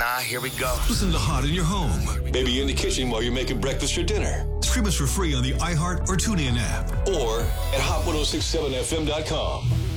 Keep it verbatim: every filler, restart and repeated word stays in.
Ah, here we go. Listen to Hot in your home. Maybe in the kitchen while you're making breakfast or dinner. Stream us for free on the iHeart or TuneIn app. Or at hot ten sixty-seven F M dot com.